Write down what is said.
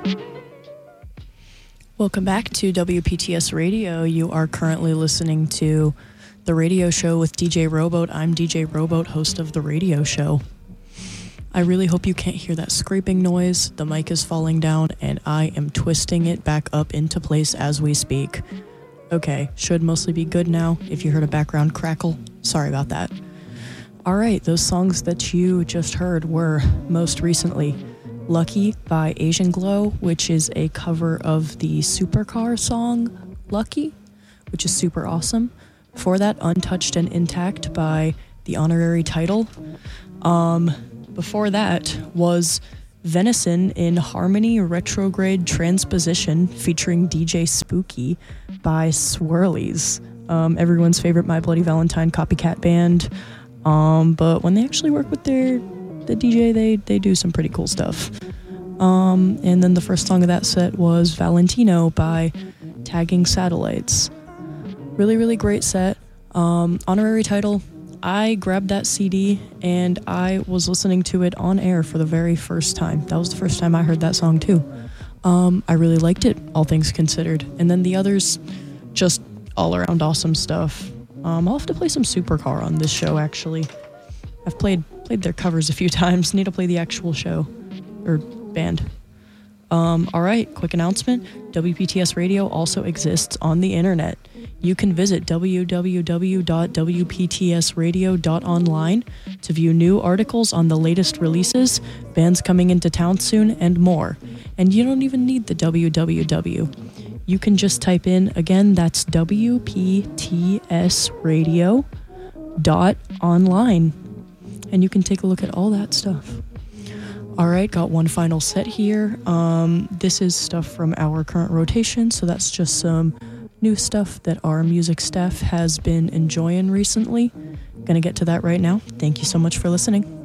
Welcome back to WPTS Radio. You are currently listening to The Radio Show with DJ Rowboat. I'm DJ Rowboat, host of The Radio Show. I really hope you can't hear that scraping noise. The mic is falling down, and I am twisting it back up into place as we speak. Okay, should mostly be good now. If you heard a background crackle, sorry about that. All right, those songs that you just heard were most recently Lucky by Asian Glow, which is a cover of the Supercar song Lucky, which is super awesome. Before that, Untouched and Intact by The Honorary Title. Before that was Venison in Harmony Retrograde Transposition featuring DJ Spooky by Swirlies. Everyone's favorite My Bloody Valentine copycat band. But when they actually work with the DJ, they do some pretty cool stuff. And then the first song of that set was Valentino by Tagging Satellites. Really, really great set. Honorary Title, I grabbed that CD and I was listening to it on air for the very first time. That was the first time I heard that song too. I really liked it, all things considered. And then the others, just all around awesome stuff. I'll have to play some Supercar on this show, actually. I've played their covers a few times. Need to play the actual show or band. All right, quick announcement. WPTS Radio also exists on the internet. You can visit www.wptsradio.online to view new articles on the latest releases, bands coming into town soon, and more. And you don't even need the www. You can just type in, again, that's wptsradio.online. And you can take a look at all that stuff. All right, got one final set here. This is stuff from our current rotation, so that's just some new stuff that our music staff has been enjoying recently. Gonna get to that right now. Thank you so much for listening.